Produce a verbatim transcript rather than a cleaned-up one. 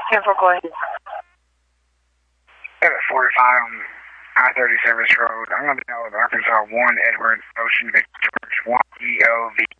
ten four, go ahead. seven forty-five on I thirty Service Road. I'm going to be out with Arkansas one, Edward, Ocean, Victor, George, one, E O V.